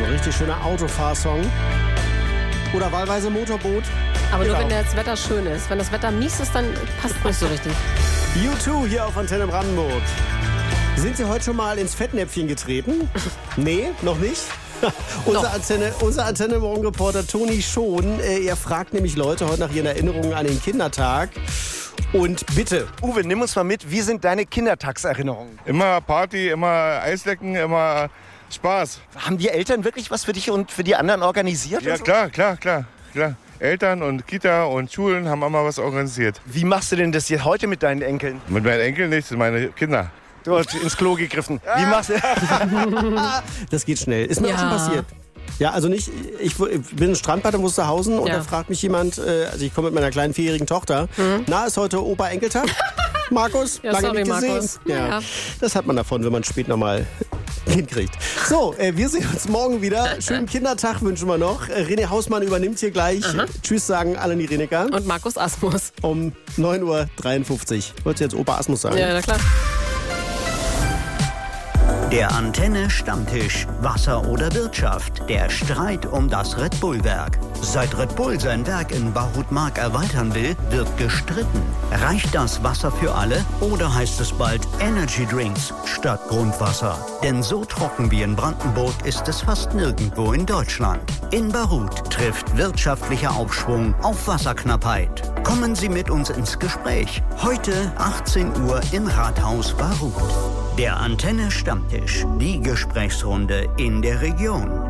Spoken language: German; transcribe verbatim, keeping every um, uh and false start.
richtig schöner Autofahrsong. Oder wahlweise Motorboot. Aber genau. nur wenn das Wetter schön ist. Wenn das Wetter mies ist, dann passt nicht so richtig. U zwei hier auf Antenne Brandenburg. Sind Sie heute schon mal ins Fettnäpfchen getreten? Nee, noch nicht? unser, Antenne, unser Antenne-Morgenreporter Toni Schon, äh, er fragt nämlich Leute heute nach ihren Erinnerungen an den Kindertag. Und bitte. Uwe, nimm uns mal mit, wie sind deine Kindertagserinnerungen? Immer Party, immer Eislecken, immer Spaß. Haben die Eltern wirklich was für dich und für die anderen organisiert? Ja, so? klar, klar, klar, klar. Eltern und Kita und Schulen haben immer was organisiert. Wie machst du denn das hier heute mit deinen Enkeln? Mit meinen Enkeln nicht, meine Kinder. Du hast ins Klo gegriffen. Wie machst du Das geht schnell. Ist mir Ja. auch schon passiert. Ja, also nicht, ich bin im Strandbad in Wusterhausen und Ja. da fragt mich jemand, äh, also ich komme mit meiner kleinen vierjährigen Tochter, mhm. na, ist heute Opa-Enkeltag? Markus, Ja, lange sorry, nicht gesehen. Markus. Ja. Ja. Das hat man davon, wenn man spät nochmal hinkriegt. So, äh, wir sehen uns morgen wieder. Schönen Kindertag wünschen wir noch. Äh, René Hausmann übernimmt hier gleich. Aha. Tschüss sagen Allen Reneker. Und Markus Asmus. Um neun Uhr dreiundfünfzig. Wolltest du jetzt Opa Asmus sagen? Ja, na klar. Der Antenne Stammtisch, Wasser oder Wirtschaft, der Streit um das Red Bull-Werk. Seit Red Bull sein Werk in Bahutmark erweitern will, wird gestritten. Reicht das Wasser für alle oder heißt es bald Energy Drinks statt Grundwasser? Denn so trocken wie in Brandenburg ist es fast nirgendwo in Deutschland. In Bahut trifft wirtschaftlicher Aufschwung auf Wasserknappheit. Kommen Sie mit uns ins Gespräch. Heute achtzehn Uhr im Rathaus Bahut. Der Antenne Stammtisch, die Gesprächsrunde in der Region.